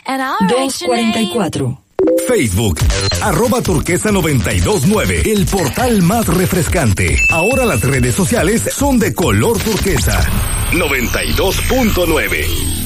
244. Facebook, @turquesa929, el portal más refrescante. Ahora las redes sociales son de color turquesa. 92.9.